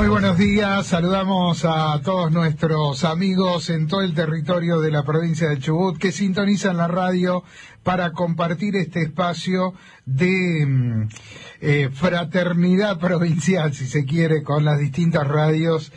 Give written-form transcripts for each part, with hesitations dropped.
buenos días, saludamos a todos nuestros amigos en todo el territorio de la provincia de Chubut que sintonizan la radio para compartir este espacio de fraternidad provincial, si se quiere, con las distintas radios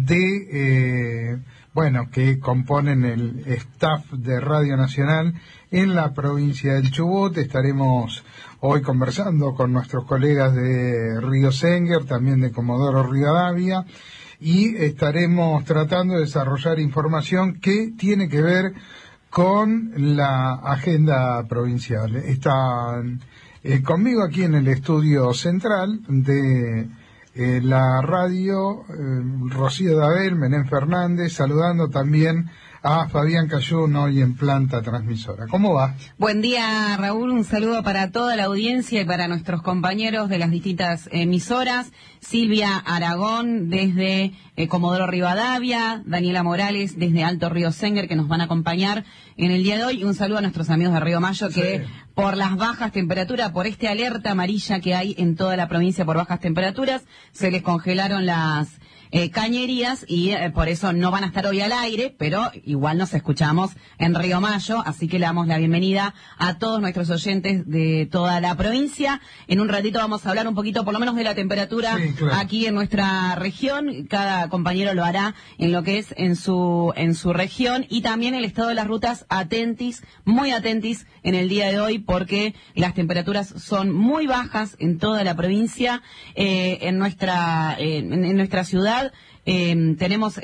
que componen el staff de Radio Nacional en la provincia del Chubut. Estaremos hoy conversando con nuestros colegas de Río Senguer, también de Comodoro Rivadavia, y estaremos tratando de desarrollar información que tiene que ver con la agenda provincial. Están conmigo aquí en el estudio central de la radio Rocío Dabel, Menem Fernández, saludando también a Fabián Cayún, hoy en planta transmisora. ¿Cómo va? Buen día, Raúl. Un saludo para toda la audiencia y para nuestros compañeros de las distintas emisoras. Silvia Aragón desde Comodoro Rivadavia, Daniela Morales desde Alto Río Senguer, que nos van a acompañar en el día de hoy. Y un saludo a nuestros amigos de Río Mayo, que por las bajas temperaturas, por este alerta amarilla que hay en toda la provincia por bajas temperaturas, se les congelaron las cañerías y por eso no van a estar hoy al aire, pero igual nos escuchamos en Río Mayo, así que le damos la bienvenida a todos nuestros oyentes de toda la provincia. En un ratito vamos a hablar un poquito, por lo menos, de la temperatura aquí en nuestra región. Cada compañero lo hará en lo que es en su región, y también el estado de las rutas, muy atentis en el día de hoy, porque las temperaturas son muy bajas en toda la provincia. En nuestra ciudad tenemos